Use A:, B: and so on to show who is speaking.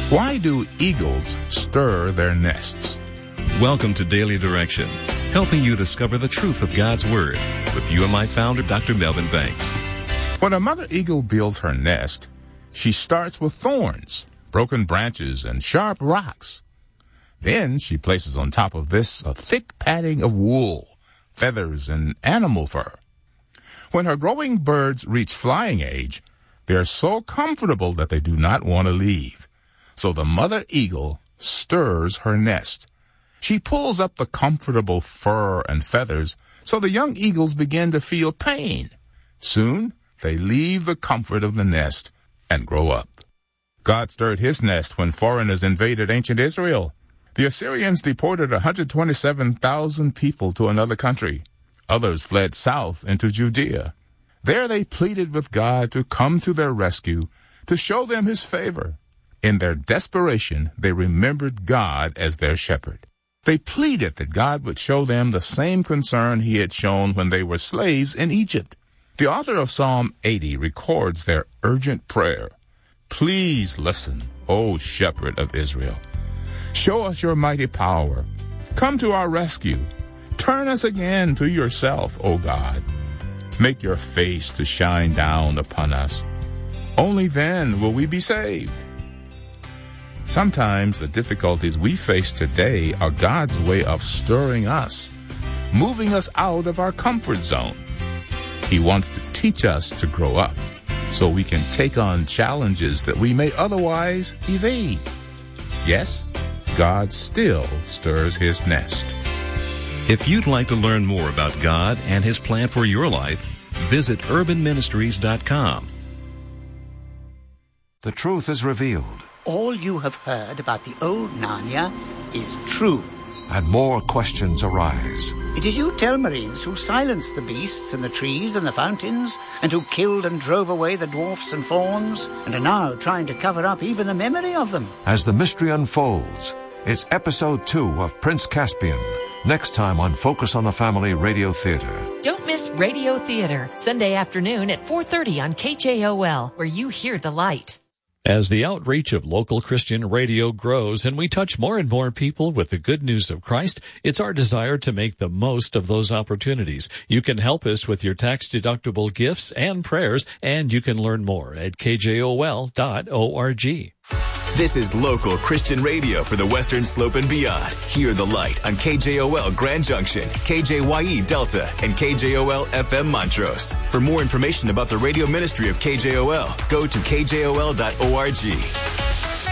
A: Why do eagles stir their nests?
B: Welcome to Daily Direction, helping you discover the truth of God's Word with UMI founder Dr. Melvin Banks.
A: When a mother eagle builds her nest, she starts with thorns, broken branches, and sharp rocks. Then she places on top of this a thick padding of wool, feathers, and animal fur. When her growing birds reach flying age, they are so comfortable that they do not want to leave. So the mother eagle stirs her nest. She pulls up the comfortable fur and feathers so the young eagles begin to feel pain. Soon, they leave the comfort of the nest and grow up. God stirred his nest when foreigners invaded ancient Israel. The Assyrians deported 127,000 people to another country. Others fled south into Judea. There they pleaded with God to come to their rescue, to show them his favor. In their desperation, they remembered God as their shepherd. They pleaded that God would show them the same concern he had shown when they were slaves in Egypt. The author of Psalm 80 records their urgent prayer. Please listen, O shepherd of Israel. Show us your mighty power. Come to our rescue. Turn us again to yourself, O God. Make your face to shine down upon us. Only then will we be saved. Sometimes the difficulties we face today are God's way of stirring us, moving us out of our comfort zone. He wants to teach us to grow up so we can take on challenges that we may otherwise evade. Yes, God still stirs his nest.
B: If you'd like to learn more about God and his plan for your life, visit urbanministries.com.
C: The truth is revealed.
D: All you have heard about the old Narnia is true.
C: And more questions arise.
D: It is you Telmarines who silenced the beasts and the trees and the fountains, and who killed and drove away the dwarfs and fauns, and are now trying to cover up even the memory of them.
C: As the mystery unfolds, it's episode 2 of Prince Caspian, next time on Focus on the Family Radio Theater.
E: Don't miss Radio Theater, Sunday afternoon at 4:30 on KJOL, where you hear the light.
F: As the outreach of local Christian radio grows and we touch more and more people with the good news of Christ, it's our desire to make the most of those opportunities. You can help us with your tax-deductible gifts and prayers, and you can learn more at kjol.org.
G: This is local Christian radio for the Western Slope and beyond. Hear the light on KJOL Grand Junction, KJYE Delta, and KJOL FM Montrose. For more information about the radio ministry of KJOL, go to kjol.org.